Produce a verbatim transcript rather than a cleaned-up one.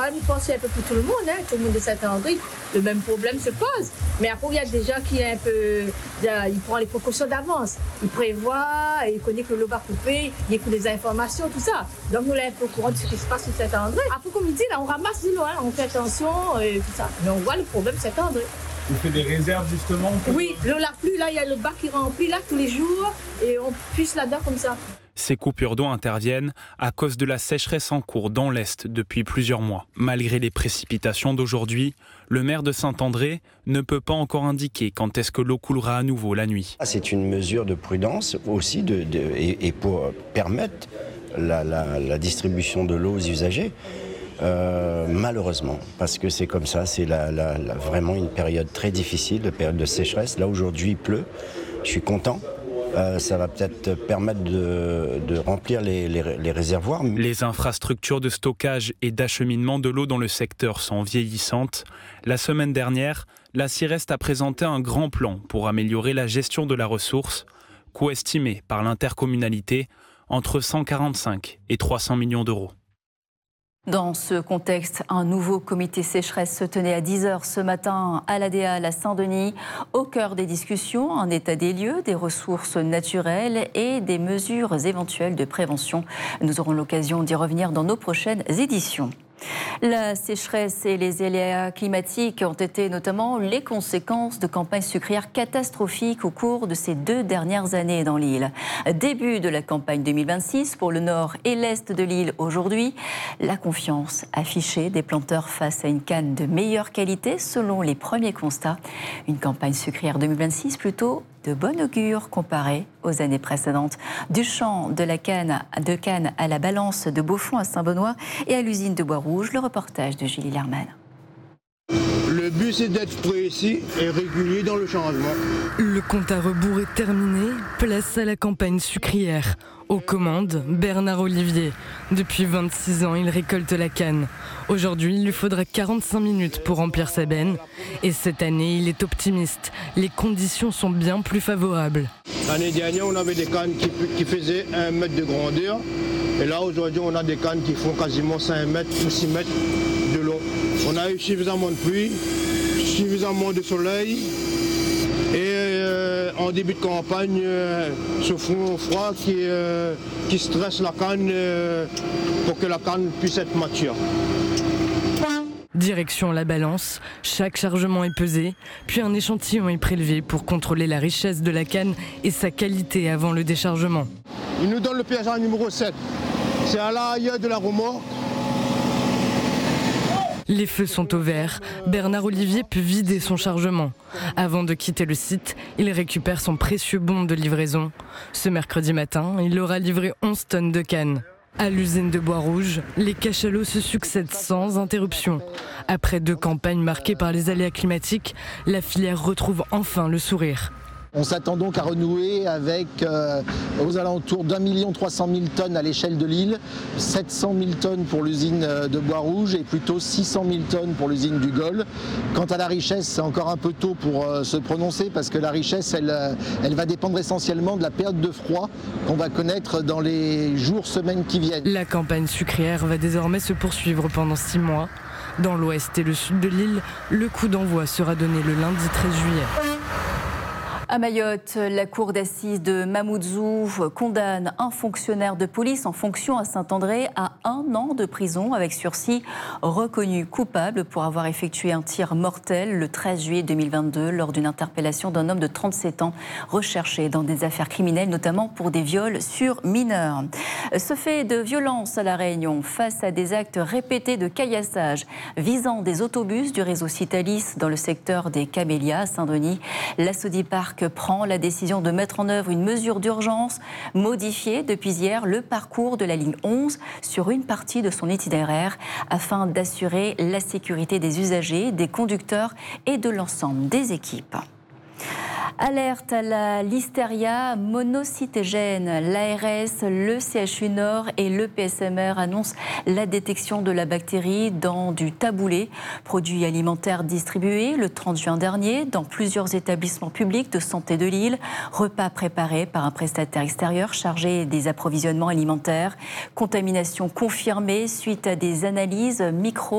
général, je pense que c'est un peu pour tout le monde, hein, tout le monde de Saint-André, le même problème se pose. Mais après, il y a des gens qui est un peu, il prend les précautions d'avance. Il prévoit, il connaît que l'eau va couper, il écoute des informations, tout ça. Donc nous, on est un peu au courant de ce qui se passe sur Saint-André. Après, comme il dit, là, on ramasse de l'eau, hein, on fait attention, et tout ça. Mais on voit le problème de Saint-André. Vous faites des réserves justement pour... Oui, l'eau la pluie, là, il y a le bac qui remplit là tous les jours, et on puisse là-dedans comme ça. Ces coupures d'eau interviennent à cause de la sécheresse en cours dans l'Est depuis plusieurs mois. Malgré les précipitations d'aujourd'hui, le maire de Saint-André ne peut pas encore indiquer quand est-ce que l'eau coulera à nouveau la nuit. C'est une mesure de prudence aussi de, de, et, et pour permettre la, la, la distribution de l'eau aux usagers. Euh, malheureusement, parce que c'est comme ça, c'est la, la, la, vraiment une période très difficile, une période de sécheresse. Là aujourd'hui il pleut, je suis content. Euh, ça va peut-être permettre de, de remplir les, les, les réservoirs. Les infrastructures de stockage et d'acheminement de l'eau dans le secteur sont vieillissantes. La semaine dernière, la CIREST a présenté un grand plan pour améliorer la gestion de la ressource, coût estimé par l'intercommunalité entre cent quarante-cinq et trois cents millions d'euros. Dans ce contexte, un nouveau comité sécheresse se tenait à dix heures ce matin à l'A D A à Saint-Denis. Au cœur des discussions, un état des lieux, des ressources naturelles et des mesures éventuelles de prévention. Nous aurons l'occasion d'y revenir dans nos prochaines éditions. La sécheresse et les aléas climatiques ont été notamment les conséquences de campagnes sucrières catastrophiques au cours de ces deux dernières années dans l'île. Début de la campagne deux mille vingt-six pour le nord et l'est de l'île aujourd'hui. La confiance affichée des planteurs face à une canne de meilleure qualité selon les premiers constats. Une campagne sucrière deux mille vingt-six plutôt de bon augure comparée aux années précédentes. Du champ de la canne, de Cannes à la balance de Beaufort à Saint-Benoît et à l'usine de Bois-Rouge, le reportage de Julie Lerman. Le but, c'est d'être précis et régulier dans le changement. Le compte à rebours est terminé, place à la campagne sucrière. Aux commandes, Bernard Olivier. Depuis vingt-six ans, il récolte la canne. Aujourd'hui, il lui faudra quarante-cinq minutes pour remplir sa benne. Et cette année, il est optimiste. Les conditions sont bien plus favorables. L'année dernière, on avait des cannes qui, qui faisaient un mètre de grandeur. Et là, aujourd'hui, on a des cannes qui font quasiment cinq mètres ou six mètres de long. On a eu suffisamment de pluie, suffisamment de soleil. Et euh, en début de campagne, euh, ce front froid qui, euh, qui stresse la canne euh, pour que la canne puisse être mature. Direction la balance, chaque chargement est pesé, puis un échantillon est prélevé pour contrôler la richesse de la canne et sa qualité avant le déchargement. Il nous donne le P H A numéro sept, c'est à l'arrière de la remorque. Les feux sont au vert. Bernard Olivier peut vider son chargement. Avant de quitter le site, il récupère son précieux bon de livraison. Ce mercredi matin, il aura livré onze tonnes de canne. À l'usine de Bois-Rouge, les cachalots se succèdent sans interruption. Après deux campagnes marquées par les aléas climatiques, la filière retrouve enfin le sourire. On s'attend donc à renouer avec euh, aux alentours d'un million trois cent mille tonnes à l'échelle de l'île, sept cent mille tonnes pour l'usine de Bois-Rouge et plutôt six cent mille tonnes pour l'usine du Gol. Quant à la richesse, c'est encore un peu tôt pour euh, se prononcer parce que la richesse, elle, elle va dépendre essentiellement de la période de froid qu'on va connaître dans les jours, semaines qui viennent. La campagne sucrière va désormais se poursuivre pendant six mois. Dans l'ouest et le sud de l'île, le coup d'envoi sera donné le lundi treize juillet. À Mayotte, la cour d'assises de Mamoudzou condamne un fonctionnaire de police en fonction à Saint-André à un an de prison avec sursis, reconnu coupable pour avoir effectué un tir mortel le treize juillet deux mille vingt-deux lors d'une interpellation d'un homme de trente-sept ans recherché dans des affaires criminelles, notamment pour des viols sur mineurs. Ce fait de violence à La Réunion face à des actes répétés de caillassage visant des autobus du réseau Citalis dans le secteur des Camélias à Saint-Denis, la Sodiparc prend la décision de mettre en œuvre une mesure d'urgence, modifier depuis hier le parcours de la ligne onze sur une partie de son itinéraire afin d'assurer la sécurité des usagers, des conducteurs et de l'ensemble des équipes. Alerte à la listeria monocytégène. L'A R S, le C H U Nord et le P S M R annoncent la détection de la bactérie dans du taboulé, produit alimentaire distribué le trente juin dernier dans plusieurs établissements publics de santé de l'île. Repas préparés par un prestataire extérieur chargé des approvisionnements alimentaires. Contamination confirmée suite à des analyses micro